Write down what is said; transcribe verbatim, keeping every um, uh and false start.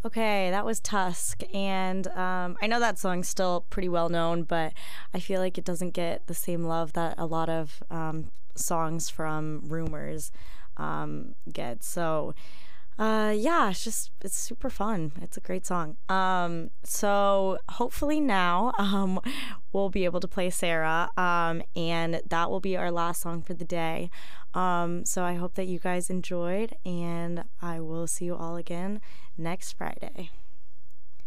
Okay, that was Tusk. And um, I know that song's still pretty well known, but I feel like it doesn't get the same love that a lot of um, songs from Rumors um, get. So, uh, yeah, it's just, it's super fun. It's a great song. Um, so hopefully now um, we'll be able to play Sarah, um, and that will be our last song for the day. Um, so I hope that you guys enjoyed, and I will see you all again next Friday.